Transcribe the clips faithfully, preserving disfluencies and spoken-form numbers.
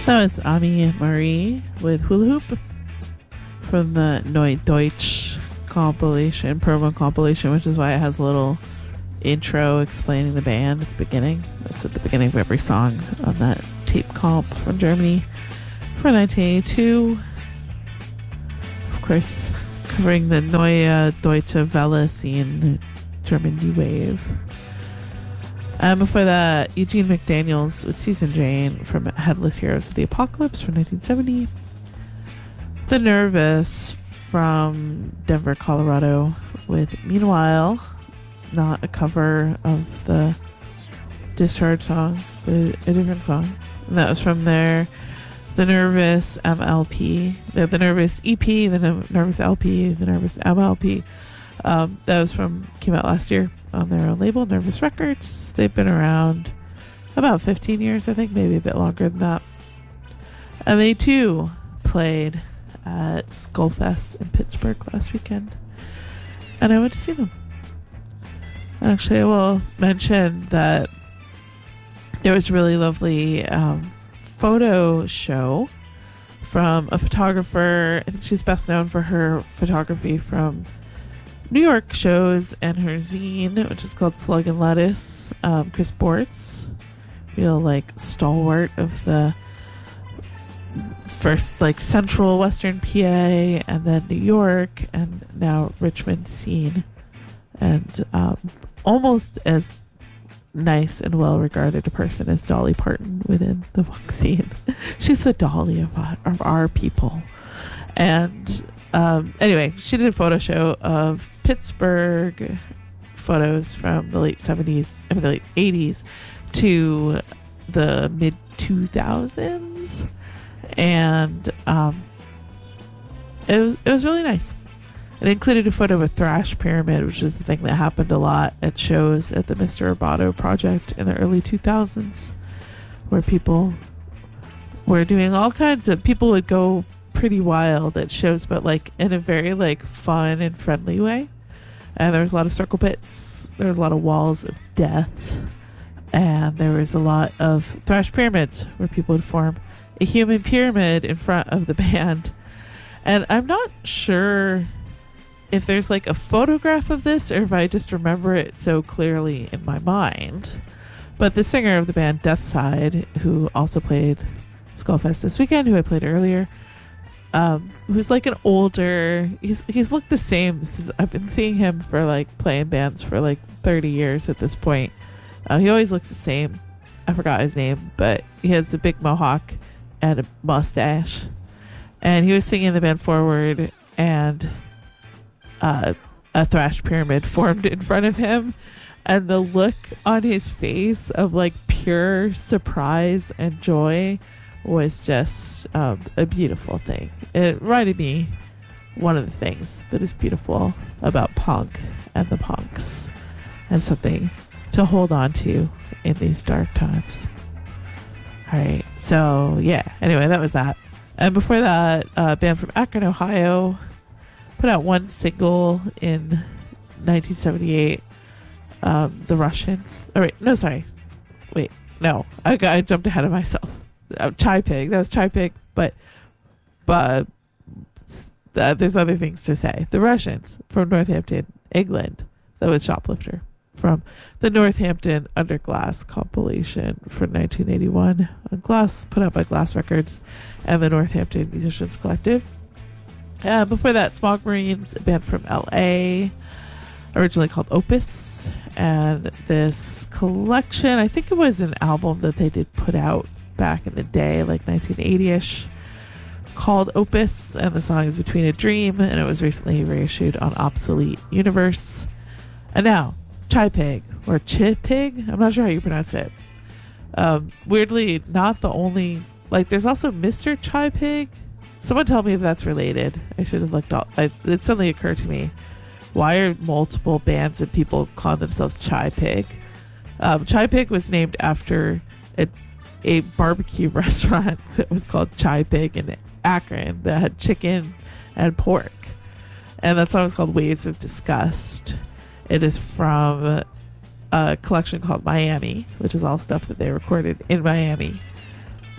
That was Ami Marie with Hula Hoop from the Neue Deutsch compilation, promo compilation, which is why it has a little intro explaining the band at the beginning. That's at the beginning of every song on that tape comp from Germany for nineteen eighty-two. Of course, covering the Neue Deutsche Welle scene, German New Wave. Um, before that, Eugene McDaniels with Susan Jane from Headless Heroes of the Apocalypse from nineteen seventy. The Nervous from Denver, Colorado with Meanwhile, not a cover of the Discharge song, but a different song. And that was from their The Nervous M L P. They have the Nervous E P, the Nervous L P, the Nervous M L P. Um, that was from, came out last year on their own label, Nervous Records. They've been around about fifteen years, I think, maybe a bit longer than that. And they too played at Skullfest in Pittsburgh last weekend. And I went to see them. Actually, I will mention that there was a really lovely um, photo show from a photographer. I think she's best known for her photography from New York shows and her zine, which is called Slug and Lettuce. um, Chris Bortz, real like stalwart of the first like central western P A and then New York and now Richmond scene, and um, almost as nice and well regarded a person as Dolly Parton within the punk scene. She's the Dolly of our, of our people. And um, anyway, she did a photo show of Pittsburgh photos from the late seventies, I mean the late eighties to the mid two thousands, and um, it was it was really nice. It included a photo of a thrash pyramid, which is the thing that happened a lot at shows at the Mister Roboto project in the early two thousands, where people were doing all kinds of, people would go pretty wild at shows, but like in a very like fun and friendly way. And there was a lot of circle pits, there was a lot of walls of death, and there was a lot of thrash pyramids where people would form a human pyramid in front of the band. And I'm not sure if there's like a photograph of this or if I just remember it so clearly in my mind, but the singer of the band Deathside, who also played Skullfest this weekend, who I played earlier, um, who's like an older, he's he's looked the same since I've been seeing him for like playing bands for like thirty years at this point. Uh, he always looks the same. I forgot his name, but he has a big mohawk and a mustache, and he was singing the band Forward, and Uh, a thrash pyramid formed in front of him, and the look on his face of like pure surprise and joy was just um, a beautiful thing. It reminded me one of the things that is beautiful about punk and the punks, and something to hold on to in these dark times. All right, so yeah, anyway, that was that. And before that, a band from Akron, Ohio, put out one single in nineteen seventy-eight. Um, the Russians. Oh, wait, no, sorry. Wait, no. I, got, I jumped ahead of myself. Uh, Chai Pig. That was Chai Pig, but but uh, there's other things to say. The Russians from Northampton, England. That was Shoplifter from the Northampton Under Glass compilation from nineteen eighty-one on Glass, put out by Glass Records and the Northampton Musicians Collective. Uh, before that, Smog Marines, a band from L A, originally called Opus, and this collection, I think it was an album that they did put out back in the day, like nineteen eighty-ish, called Opus, and the song is Between a Dream, and it was recently reissued on Obsolete Universe. And now, Chai Pig, or Chi Pig, I'm not sure how you pronounce it. Um, weirdly, not the only, like, there's also Mister Chai Pig. Someone tell me if that's related. I should have looked up. I, it suddenly occurred to me, why are multiple bands and people calling themselves Chai Pig? Um, Chai Pig was named after a, a barbecue restaurant that was called Chai Pig in Akron that had chicken and pork. And that song was called Waves of Disgust. It is from a collection called Miami, which is all stuff that they recorded in Miami.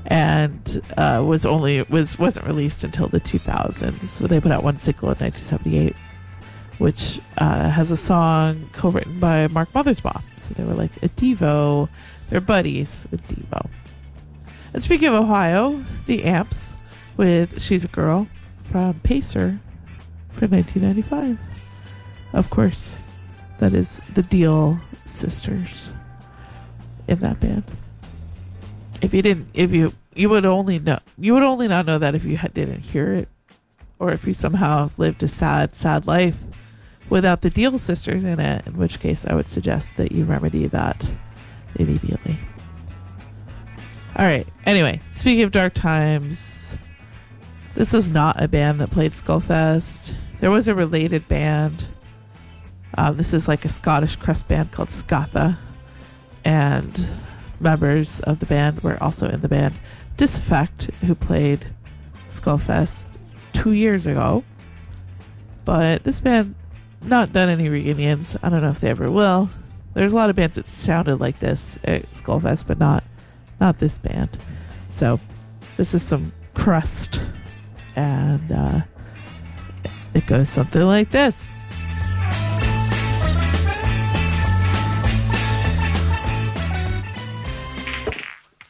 and uh, was only was wasn't released until the two thousands. So they put out one single in nineteen seventy-eight, which uh, has a song co-written by Mark Mothersbaugh. So they were like a Devo, they're buddies with Devo. And speaking of Ohio, the Amps with "She's a Girl" from Pacer for nineteen ninety-five. Of course, that is the Deal sisters in that band. If you didn't, if you you would only know, you would only not know that if you had, didn't hear it, or if you somehow lived a sad, sad life without the Deal sisters in it. In which case, I would suggest that you remedy that immediately. All right. Anyway, speaking of dark times, this is not a band that played Skullfest. There was a related band. Uh, this is like a Scottish crust band called Scatha, and members of the band were also in the band Disaffect, who played Skullfest two years ago. But this band not done any reunions. I don't know if they ever will. There's a lot of bands that sounded like this at Skullfest, but not not this band. So this is some crust, and uh, it goes something like this.